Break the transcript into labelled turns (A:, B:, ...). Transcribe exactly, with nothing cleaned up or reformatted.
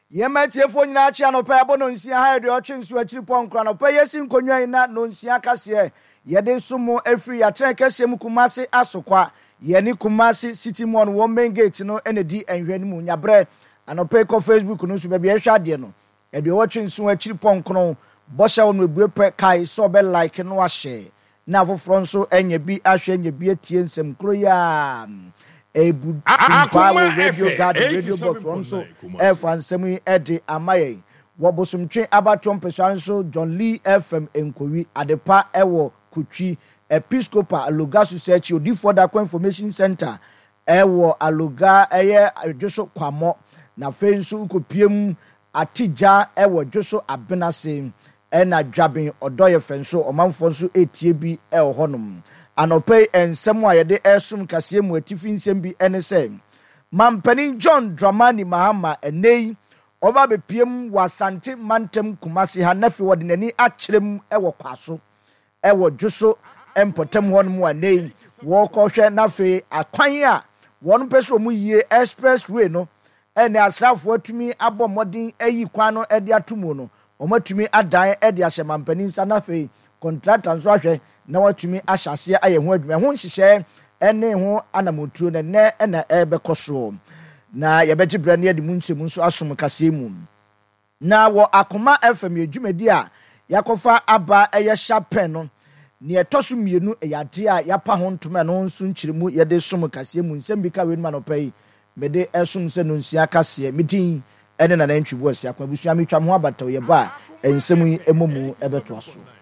A: Yema tiefo nyina chia no pa abo no nsia ha de otwe nso akiri ponkra no pa yesi nkonwa ina no nsia kase ye de sumo afri ya tren kase mu Kumasi asokwa ye ni Kumasi City Mall wo main gate no ene di enhwe ni mu nyabre anope ko Facebook no so be ehwa de no e de otwe nso akiri ponkro bosha wo no ebue pe kai so be like no ahye na afoforo nso enye bi ahwe enye bi atie nsem kro ya ebu radio guard radio box from so F and semi edi amaye wo bosomtwe abatom pesan so John Lee F M enkowi adepa ewo kutwi Episcopal Aloga Society odi for that information center ewo Aloga eye adwoso kwamo na fensu ukopiem atija ewo dwoso abenase ena dwaben odoye fenso omanfo nso etie bi ewo honom anope ensem a yede esum kase mu atifi nsem bi ene se Mampanin John Dramani Mahama enei oba bepiem wasante mantem Kumasi ha nafi wode nani akyerem ewo kwaso ewo dwoso empotem honum anei wo kohwe nafi akwan a won peso mu yie expressway no ene asrafo atumi abomodin ayi kwan no ede atomu no omatumi adan ede ahye Mampanin sanafi contractor nso ahwe na watumi ahyase aye ho adwuma ho nhyehyɛ ene ho anamotuo ne ne na ebekoso na yebegye bra ne yede munchemu nso asom kase mu na wo Akoma F M adwumadi a yakofa aba eye shapen no ne etoso mienu eyade a yapa ho ntoma no nso nkyiremu yede som kase mu nsem bi ka we ma no pai mede esom se no nsia kase midin ene na nantwi bo asia kwa busua metwa ho abataw ye ba ensem yi emomu ebeto aso